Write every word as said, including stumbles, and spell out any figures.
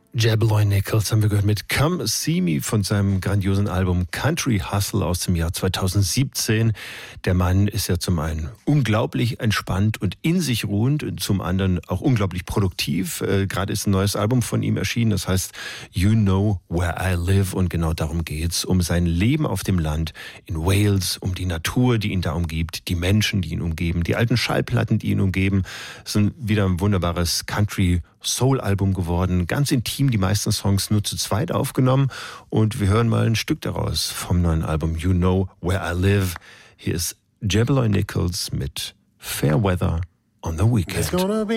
Jabberloy Nichols haben wir gehört mit Come See Me von seinem grandiosen Album Country Hustle aus dem Jahr zweitausendsiebzehn. Der Mann ist ja zum einen unglaublich entspannt und in sich ruhend, zum anderen auch unglaublich produktiv. Äh, gerade ist ein neues Album von ihm erschienen, das heißt You Know Where I Live, und genau darum geht's, um sein Leben auf dem Land in Wales, um die Natur, die ihn da umgibt, die Menschen, die ihn umgeben, die alten Schallplatten, die ihn umgeben. Es ist wieder ein wunderbares Country Soul-Album geworden, ganz intim, die meisten Songs nur zu zweit aufgenommen, und wir hören mal ein Stück daraus vom neuen Album You Know Where I Live. Hier ist Jabberloy Nichols mit Fair Weather on the Weekend.